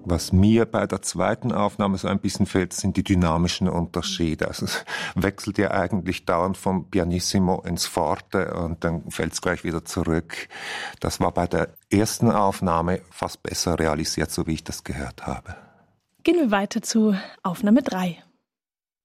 Was mir bei der zweiten Aufnahme so ein bisschen fehlt, sind die dynamischen Unterschiede. Also es wechselt ja eigentlich dauernd vom Pianissimo ins Forte und dann fällt es gleich wieder zurück. Das war bei der ersten Aufnahme fast besser realisiert, so wie ich das gehört habe. Gehen wir weiter zu Aufnahme 3.